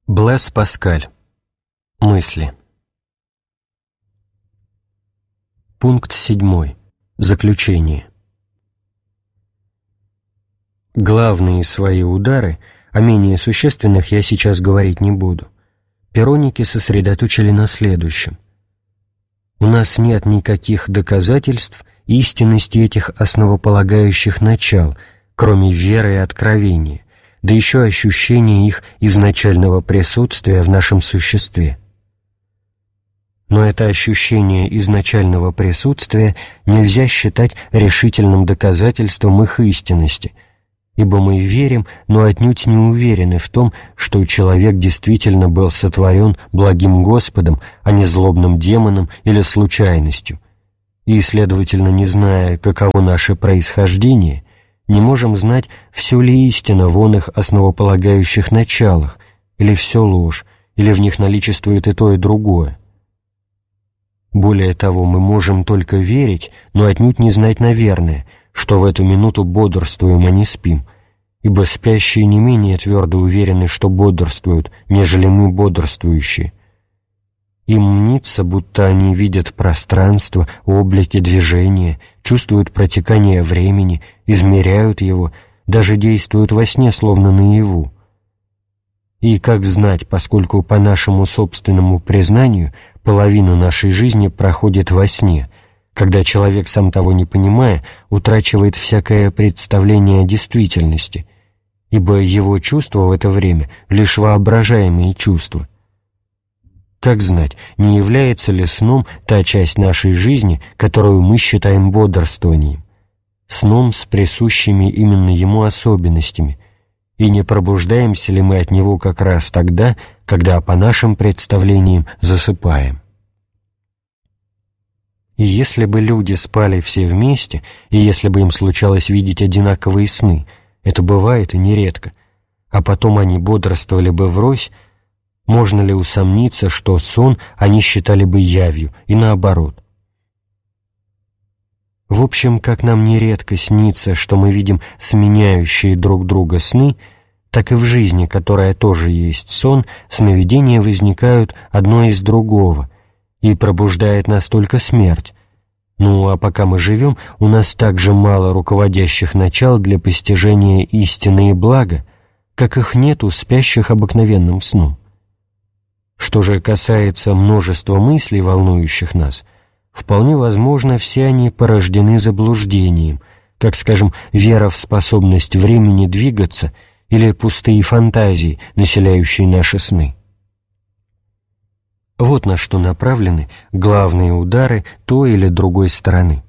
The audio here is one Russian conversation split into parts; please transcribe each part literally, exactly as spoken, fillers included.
Блэс Паскаль. Мысли. Пункт седьмой. Заключение. Главные свои удары, о менее существенных я сейчас говорить не буду, пироники сосредоточили на следующем. У нас нет никаких доказательств истинности этих основополагающих начал, кроме веры и откровения, да еще ощущение их изначального присутствия в нашем существе. Но это ощущение изначального присутствия нельзя считать решительным доказательством их истинности, ибо мы верим, но отнюдь не уверены в том, что человек действительно был сотворен благим Господом, а не злобным демоном или случайностью, и, следовательно, не зная, каково наше происхождение, не можем знать, все ли истина в оных основополагающих началах, или все ложь, или в них наличествует и то, и другое. Более того, мы можем только верить, но отнюдь не знать наверное, что в эту минуту бодрствуем, а не спим, ибо спящие не менее твердо уверены, что бодрствуют, нежели мы бодрствующие. Им мнится, будто они видят пространство, облики, движения, чувствуют протекание времени, измеряют его, даже действуют во сне, словно наяву. И как знать, поскольку по нашему собственному признанию половину нашей жизни проходит во сне, когда человек, сам того не понимая, утрачивает всякое представление о действительности, ибо его чувства в это время лишь воображаемые чувства. Как знать, не является ли сном та часть нашей жизни, которую мы считаем бодрствованием, сном с присущими именно ему особенностями, и не пробуждаемся ли мы от него как раз тогда, когда, по нашим представлениям, засыпаем? И если бы люди спали все вместе, и если бы им случалось видеть одинаковые сны, это бывает и нередко, а потом они бодрствовали бы врозь, можно ли усомниться, что сон они считали бы явью, и наоборот? В общем, как нам нередко снится, что мы видим сменяющие друг друга сны, так и в жизни, которая тоже есть сон, сновидения возникают одно из другого, и пробуждает нас только смерть. Ну, а пока мы живем, у нас так же мало руководящих начал для постижения истины и блага, как их нет у спящих обыкновенным сном. Что же касается множества мыслей, волнующих нас, вполне возможно, все они порождены заблуждением, как, скажем, вера в способность времени двигаться или пустые фантазии, населяющие наши сны. Вот на что направлены главные удары той или другой стороны.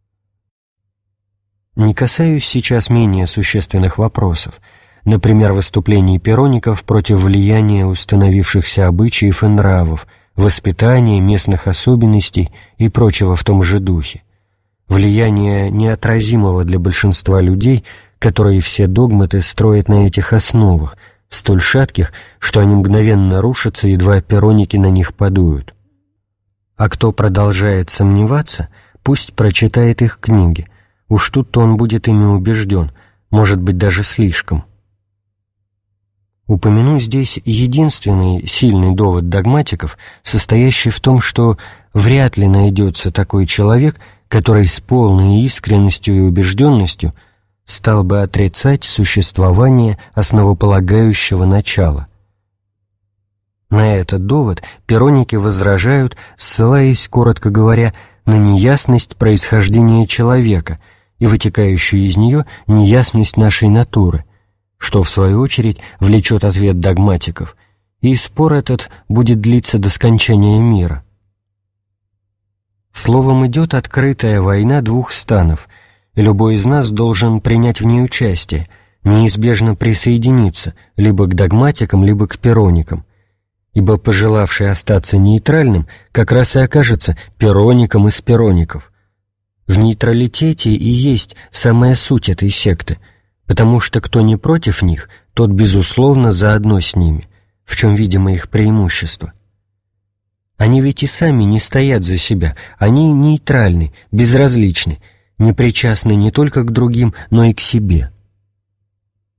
Не касаюсь сейчас менее существенных вопросов, например, выступлений пироников против влияния установившихся обычаев и нравов, воспитания, местных особенностей и прочего в том же духе, влияния неотразимого для большинства людей, которые все догматы строят на этих основах, столь шатких, что они мгновенно рушатся, едва пироники на них подуют. А кто продолжает сомневаться, пусть прочитает их книги, уж тут-то он будет ими убежден, может быть, даже слишком. Упомяну здесь единственный сильный довод догматиков, состоящий в том, что вряд ли найдется такой человек, который с полной искренностью и убежденностью стал бы отрицать существование основополагающего начала. На этот довод пироники возражают, ссылаясь, коротко говоря, на неясность происхождения человека и вытекающую из нее неясность нашей натуры, что, в свою очередь, влечет ответ догматиков, и спор этот будет длиться до скончания мира. Словом, идет открытая война двух станов, и любой из нас должен принять в ней участие, неизбежно присоединиться либо к догматикам, либо к пироникам, ибо пожелавший остаться нейтральным как раз и окажется пироником из пироников. В нейтралитете и есть самая суть этой секты, потому что кто не против них, тот, безусловно, заодно с ними, в чем видимо их преимущество. Они ведь и сами не стоят за себя, они нейтральны, безразличны, не причастны не только к другим, но и к себе.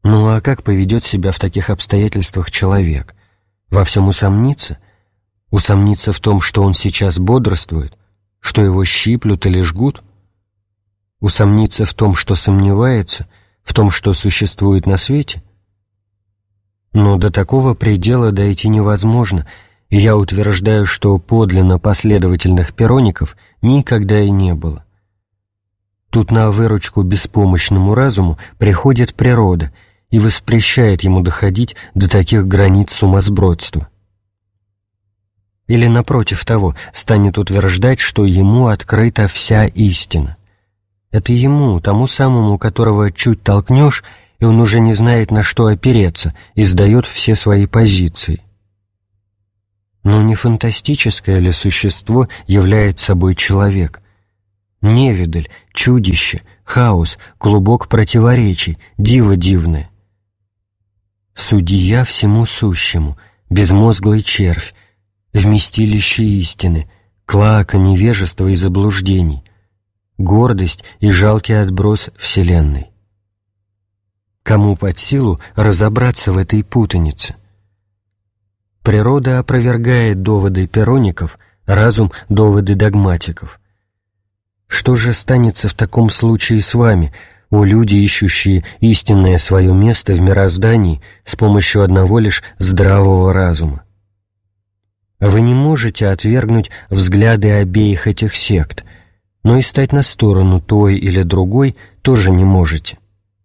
Ну а как поведет себя в таких обстоятельствах человек? Во всем усомнится? Усомнится в том, что он сейчас бодрствует, что его щиплют или жгут? Усомнится в том, что сомневается, в том, что существует на свете? Но до такого предела дойти невозможно, и я утверждаю, что подлинно последовательных пероников никогда и не было. Тут на выручку беспомощному разуму приходит природа и воспрещает ему доходить до таких границ сумасбродства. Или, напротив того, станет утверждать, что ему открыта вся истина. Это ему, тому самому, которого чуть толкнешь, и он уже не знает, на что опереться, и сдает все свои позиции. Но не фантастическое ли существо является собой человек? Невидаль, чудище, хаос, клубок противоречий, диво дивное. Судья всему сущему, безмозглый червь, вместилище истины, клоака невежества и заблуждений, гордость и жалкий отброс вселенной. Кому под силу разобраться в этой путанице? Природа опровергает доводы пероников, разум — доводы догматиков. Что же станется в таком случае с вами, о люди, ищущие истинное свое место в мироздании с помощью одного лишь здравого разума? Вы не можете отвергнуть взгляды обеих этих сект, но и стать на сторону той или другой тоже не можете.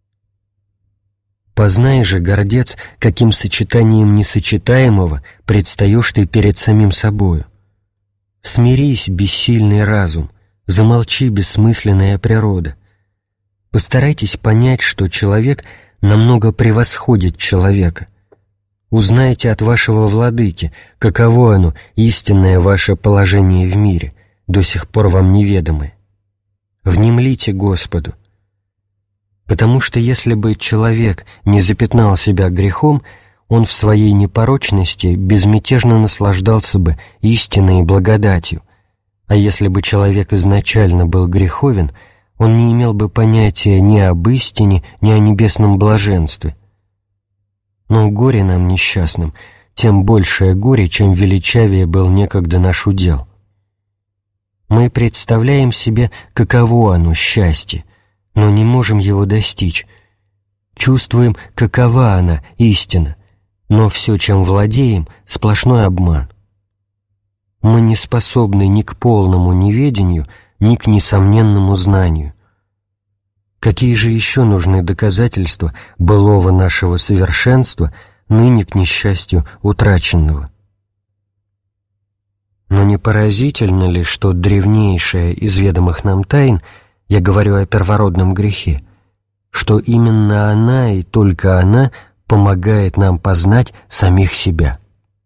Познай же, гордец, каким сочетанием несочетаемого предстаешь ты перед самим собою. Смирись, бессильный разум, замолчи, бессмысленная природа. Постарайтесь понять, что человек намного превосходит человека. Узнайте от вашего владыки, каково оно, истинное ваше положение в мире, до сих пор вам неведомое. Внемлите Господу. Потому что если бы человек не запятнал себя грехом, он в своей непорочности безмятежно наслаждался бы истинной благодатью, а если бы человек изначально был греховен, он не имел бы понятия ни об истине, ни о небесном блаженстве. Но горе нам несчастным, тем большее горе, чем величавее был некогда наш удел. Мы представляем себе, каково оно, счастье, но не можем его достичь. Чувствуем, какова она, истина, но все, чем владеем, сплошной обман. Мы не способны ни к полному неведению, ни к несомненному знанию. Какие же еще нужны доказательства былого нашего совершенства, ныне к несчастью утраченного? Но не поразительно ли, что древнейшая из ведомых нам тайн, я говорю о первородном грехе, что именно она и только она помогает нам познать самих себя?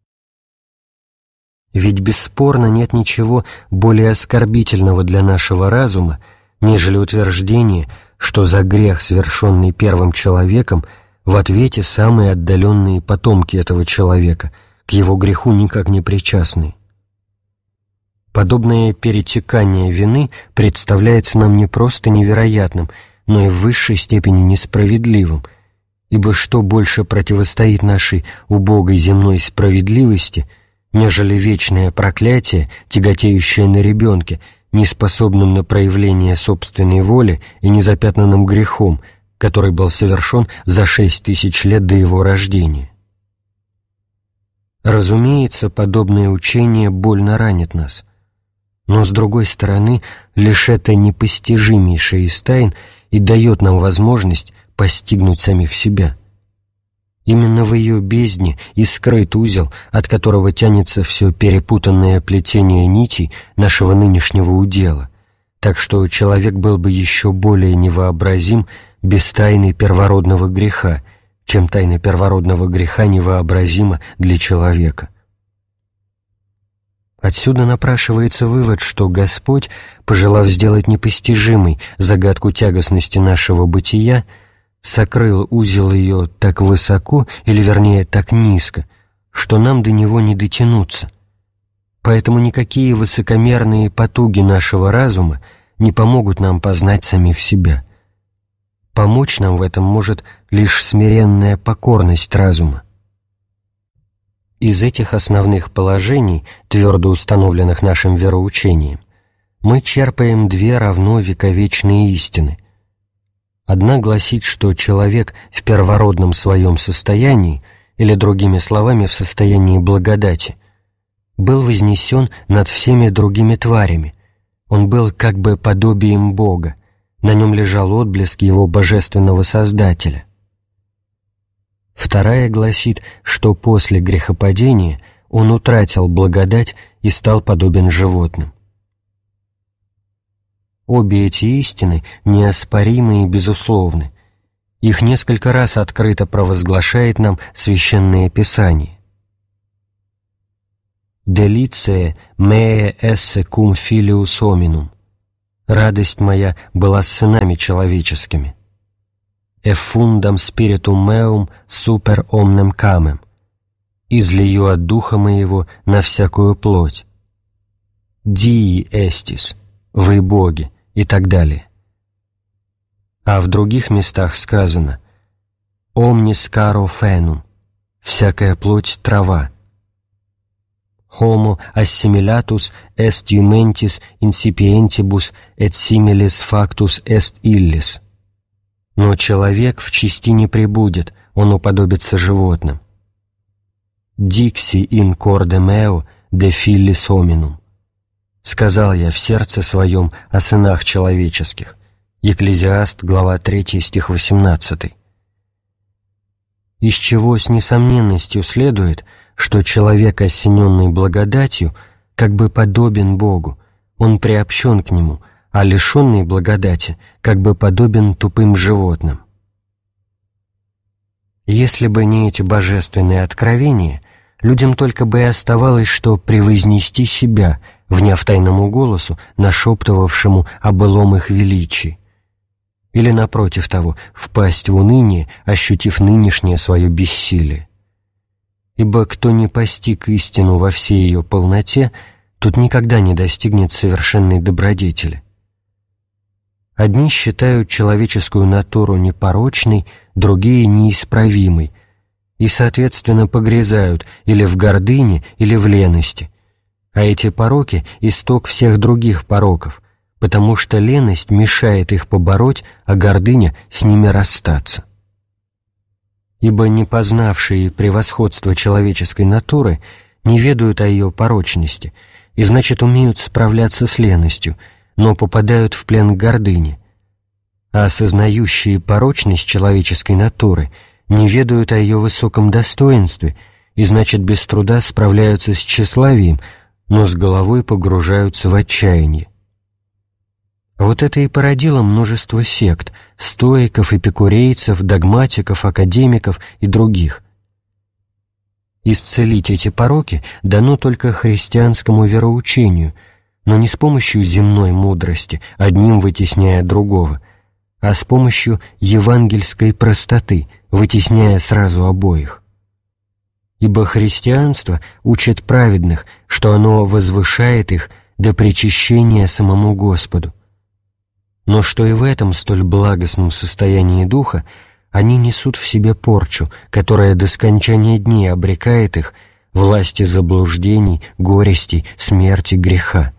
Ведь бесспорно нет ничего более оскорбительного для нашего разума, нежели утверждение, что за грех, совершенный первым человеком, в ответе самые отдаленные потомки этого человека, к его греху никак не причастны. Подобное перетекание вины представляется нам не просто невероятным, но и в высшей степени несправедливым, ибо что больше противостоит нашей убогой земной справедливости, нежели вечное проклятие, тяготеющее на ребенке, неспособным на проявление собственной воли и незапятнанным грехом, который был совершен за шесть тысяч лет до его рождения. Разумеется, подобное учение больно ранит нас, но, с другой стороны, лишь это непостижимейшее из тайн и дает нам возможность постигнуть самих себя. Именно в ее бездне и скрыт узел, от которого тянется все перепутанное плетение нитей нашего нынешнего удела, так что человек был бы еще более невообразим без тайны первородного греха, чем тайна первородного греха невообразима для человека. Отсюда напрашивается вывод, что Господь, пожелав сделать непостижимой загадку тягостности нашего бытия, сокрыл узел ее так высоко, или вернее так низко, что нам до него не дотянуться. Поэтому никакие высокомерные потуги нашего разума не помогут нам познать самих себя. помочь нам в этом может лишь смиренная покорность разума. Из этих основных положений, твердо установленных нашим вероучением, мы черпаем две равно вековечные истины. Одна гласит, что человек в первородном своем состоянии, или, другими словами, в состоянии благодати, был вознесен над всеми другими тварями, он был как бы подобием Бога, на нем лежал отблеск его божественного Создателя. Вторая гласит, что после грехопадения он утратил благодать и стал подобен животным. Обе эти истины неоспоримы и безусловны. Их несколько раз открыто провозглашает нам Священное Писание. «Delitio mea esse cum filius hominum» — «Радость моя была с сынами человеческими». «Effundam spiritum meum super omnem camem» — «Излию от духа моего на всякую плоть». «Dii estis» — «Вы боги» и так далее. А в других местах сказано «Omnis caro fenum» — «Всякая плоть — трава». «Homo assimilatus est iumentis incipientibus et similis factus est illis». Но человек в чести не пребудет, он уподобится животным. «Dixi in corde meo de fillis hominum» — «Сказал я в сердце своем о сынах человеческих». Екклезиаст, глава третья, стих восемнадцатый. Из чего с несомненностью следует, что человек, осененный благодатью, как бы подобен Богу, он приобщен к Нему, а лишенный благодати как бы подобен тупым животным. Если бы не эти божественные откровения, людям только бы и оставалось, что превознести себя, вняв тайному голосу, нашептывавшему о былом их величии, или, напротив того, впасть в уныние, ощутив нынешнее свое бессилие. Ибо кто не постиг истину во всей ее полноте, тот никогда не достигнет совершенной добродетели. Одни считают человеческую натуру непорочной, другие — неисправимой, и, соответственно, погрязают или в гордыне, или в лености, а эти пороки — исток всех других пороков, потому что леность мешает их побороть, а гордыня — с ними расстаться. Ибо не познавшие превосходство человеческой натуры не ведают о ее порочности и, значит, умеют справляться с леностью, но попадают в плен к гордыне, а осознающие порочность человеческой натуры не ведают о ее высоком достоинстве и, значит, без труда справляются с тщеславием, но с головой погружаются в отчаяние. Вот это и породило множество сект – стоиков, эпикурейцев, догматиков, академиков и других. Исцелить эти пороки дано только христианскому вероучению, но не с помощью земной мудрости, одним вытесняя другого, а с помощью евангельской простоты, вытесняя сразу обоих. Ибо христианство учит праведных, что оно возвышает их до причащения самому Господу, но что и в этом столь благостном состоянии духа они несут в себе порчу, которая до скончания дней обрекает их власти заблуждений, горестей, смерти, греха.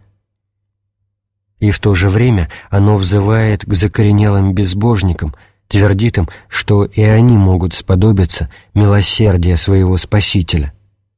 И в то же время оно взывает к закоренелым безбожникам, твердит им, что и они могут сподобиться милосердия своего Спасителя.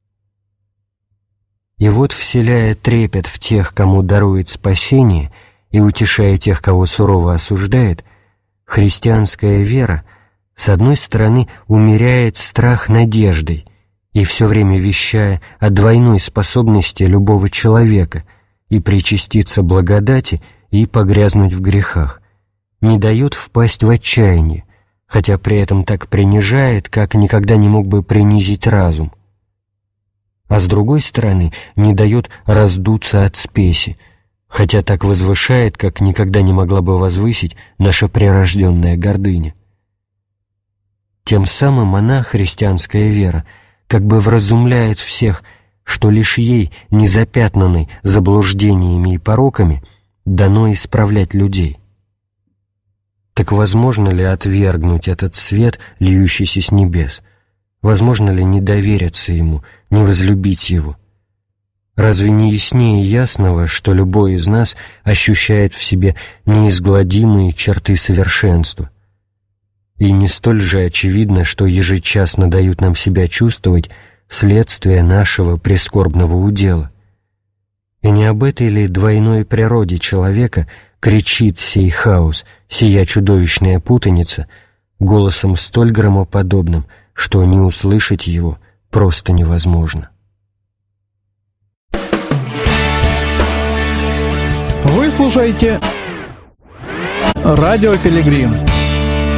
И вот, вселяя трепет в тех, кому дарует спасение, и утешая тех, кого сурово осуждает, христианская вера, с одной стороны, умеряет страх надеждой и все время вещая о двойной способности любого человека и причаститься благодати, и погрязнуть в грехах, не дает впасть в отчаяние, хотя при этом так принижает, как никогда не мог бы принизить разум, а с другой стороны, не дает раздуться от спеси, хотя так возвышает, как никогда не могла бы возвысить наша прирожденная гордыня. Тем самым она, христианская вера, как бы вразумляет всех, что лишь ей, незапятнанной заблуждениями и пороками, дано исправлять людей. Так возможно ли отвергнуть этот свет, льющийся с небес? Возможно ли не довериться ему, не возлюбить его? Разве не яснее ясного, что любой из нас ощущает в себе неизгладимые черты совершенства? И не столь же очевидно, что ежечасно дают нам себя чувствовать следствие нашего прискорбного удела? И не об этой ли двойной природе человека кричит сей хаос, сия чудовищная путаница, голосом столь громоподобным, что не услышать его просто невозможно? Вы слушаете «Радио Пилигрим».